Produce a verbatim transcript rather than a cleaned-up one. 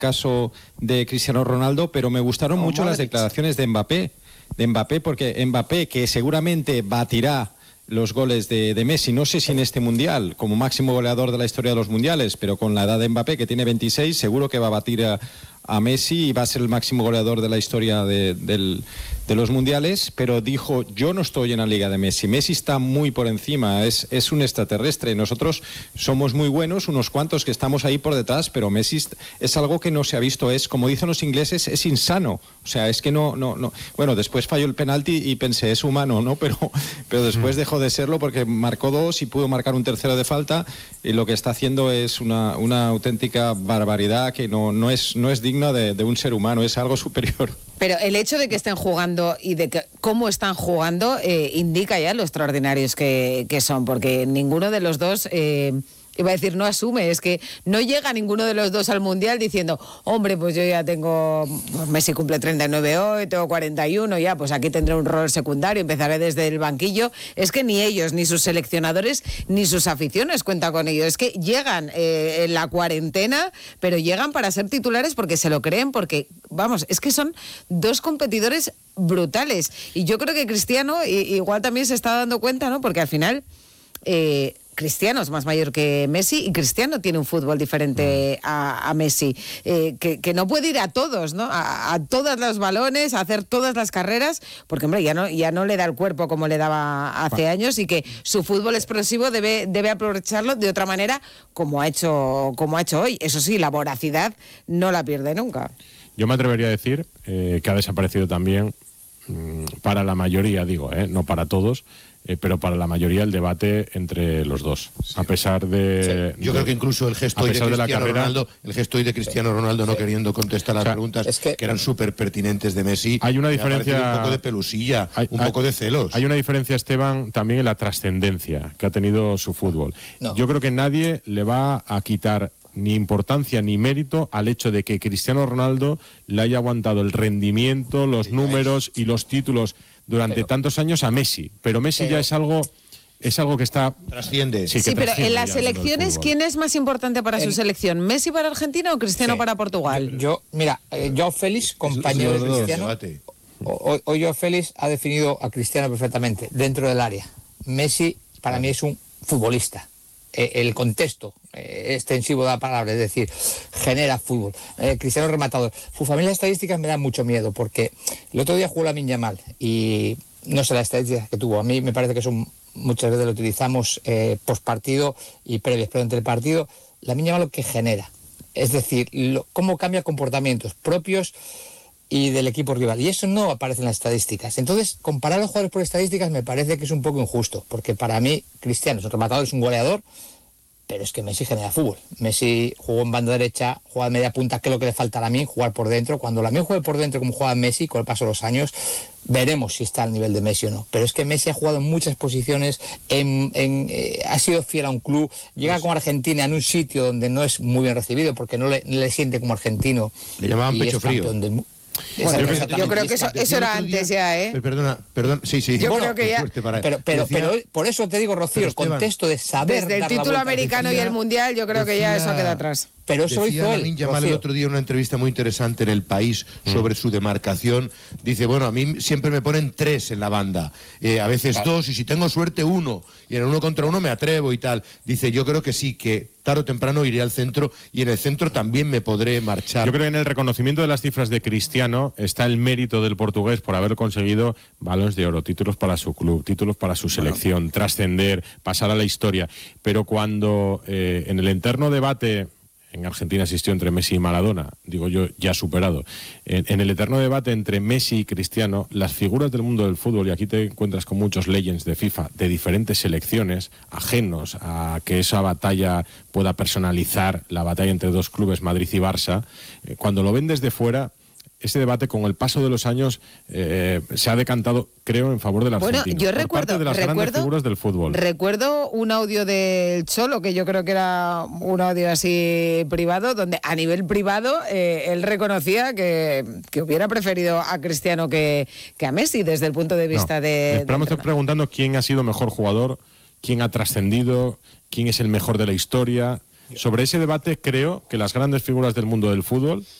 caso de Cristiano Ronaldo, pero me gustaron oh, mucho las declaraciones de Mbappé, de Mbappé, porque Mbappé, que seguramente batirá los goles de, de Messi, no sé si en este Mundial, como máximo goleador de la historia de los Mundiales, pero con la edad de Mbappé, que tiene veintiséis, seguro que va a batir a, a Messi y va a ser el máximo goleador de la historia de, del, de los Mundiales, pero dijo, yo no estoy en la liga de Messi, Messi está muy por encima, es, es un extraterrestre, nosotros somos muy buenos, unos cuantos que estamos ahí por detrás, pero Messi es algo que no se ha visto, es, como dicen los ingleses, es insano, o sea, es que no, no, no, bueno, después falló el penalti y pensé, es humano, ¿no? Pero, pero después dejó de serlo porque marcó dos y pudo marcar un tercero de falta, y lo que está haciendo es una, una auténtica barbaridad que no, no es, no es digna de, de un ser humano, es algo superior. Pero el hecho de que estén jugando y de que cómo están jugando eh, indica ya lo extraordinarios que, que son, porque ninguno de los dos... Eh, iba a decir, no asume, es que no llega ninguno de los dos al Mundial diciendo, hombre, pues yo ya tengo, Messi cumple treinta y nueve hoy, tengo cuarenta y uno, ya, pues aquí tendré un rol secundario, empezaré desde el banquillo. Es que ni ellos, ni sus seleccionadores, ni sus aficiones cuentan con ello. Es que llegan eh, en la cuarentena, pero llegan para ser titulares porque se lo creen, porque, vamos, es que son dos competidores brutales. Y yo creo que Cristiano igual también se está dando cuenta, ¿no? Porque al final... Eh, Cristiano es más mayor que Messi y Cristiano tiene un fútbol diferente a, a Messi, eh, que, que no puede ir a todos, ¿no? A, a todos los balones, a hacer todas las carreras, porque hombre, ya no, ya no le da el cuerpo como le daba hace años, y que su fútbol explosivo debe, debe aprovecharlo de otra manera como ha hecho, como ha hecho hoy. Eso sí, la voracidad no la pierde nunca. Yo me atrevería a decir eh, que ha desaparecido también, mmm, para la mayoría, digo, eh, no para todos, Eh, pero para la mayoría el debate entre los dos, sí. a pesar de... Sí. Yo de, creo que incluso el gesto de, de Cristiano carrera, Ronaldo, el gesto de Cristiano Ronaldo no sí. queriendo contestar las o sea, preguntas es que, que eran súper pertinentes de Messi, hay una diferencia, un poco de pelusilla, hay, un hay, poco de celos. Hay una diferencia, Esteban, también en la trascendencia que ha tenido su fútbol. No. Yo creo que nadie le va a quitar ni importancia ni mérito al hecho de que Cristiano Ronaldo le haya aguantado el rendimiento, los sí, números y los títulos durante pero, tantos años a Messi, pero Messi pero, ya es algo es algo que está trasciende. Sí, sí pero en las selecciones, ¿quién es más importante para el, su selección? ¿Messi para Argentina o Cristiano sí. para Portugal? Yo, mira, eh, Joao Félix, compañero de Cristiano, hoy, hoy Joao Félix ha definido a Cristiano perfectamente dentro del área. Messi para mí es un futbolista. Eh, el contexto eh, extensivo de la palabra, es decir, genera fútbol. Eh, Cristiano rematador. Sus familias estadísticas me dan mucho miedo, porque el otro día jugó Lamine Yamal y no sé las estadísticas que tuvo. A mí me parece que son, muchas veces lo utilizamos eh, post partido y previas, pero entre el partido, Lamine Yamal lo que genera. Es decir, lo, cómo cambia comportamientos propios y del equipo rival, y eso no aparece en las estadísticas. Entonces, comparar a los jugadores por estadísticas me parece que es un poco injusto, porque para mí Cristiano es un rematador, es un goleador, pero es que Messi genera fútbol. Messi jugó en banda derecha, juega en media punta, que es lo que le falta a Lamine, jugar por dentro. Cuando Lamine juegue por dentro como juega Messi, con el paso de los años, veremos si está al nivel de Messi o no. Pero es que Messi ha jugado en muchas posiciones, en, en, eh, ha sido fiel a un club, llega como Argentina en un sitio donde no es muy bien recibido, porque no le, no le siente como argentino. Le llamaban pecho frío. Del, Bueno, yo, yo creo que eso, eso era antes ya, ¿eh? Perdona, perdón, sí, sí. Yo bueno, creo que ya. Pero, pero, decía, pero por eso te digo, Rocío, el contexto de saber. Desde el título americano decía, y el mundial, yo creo decía, que ya eso queda atrás. Pero eso decía hizo él. Yamal el otro día en una entrevista muy interesante en El País sobre mm. su demarcación. Dice, bueno, a mí siempre me ponen tres en la banda, eh, a veces claro. dos, y si tengo suerte uno, y en uno contra uno me atrevo y tal. Dice, yo creo que sí, que tarde o temprano iré al centro y en el centro también me podré marchar. Yo creo que en el reconocimiento de las cifras de Cristiano está el mérito del portugués por haber conseguido balones de oro, títulos para su club, títulos para su selección, bueno. trascender, pasar a la historia. Pero cuando eh, en el eterno debate en Argentina existió entre Messi y Maradona, digo yo, ya superado. En, en el eterno debate entre Messi y Cristiano, las figuras del mundo del fútbol, y aquí te encuentras con muchos legends de FIFA, de diferentes selecciones, ajenos a que esa batalla pueda personalizar la batalla entre dos clubes, Madrid y Barça, eh, cuando lo ven desde fuera, ese debate con el paso de los años eh, se ha decantado, creo, en favor del argentino. Bueno, yo recuerdo, parte de las recuerdo, grandes figuras del fútbol. Recuerdo un audio del Cholo, que yo creo que era un audio así privado, donde a nivel privado eh, él reconocía que, que hubiera preferido a Cristiano que, que a Messi desde el punto de vista no, de... Esperamos estar preguntando quién ha sido mejor jugador, quién ha trascendido, quién es el mejor de la historia. sobre ese debate creo que las grandes figuras del mundo del fútbol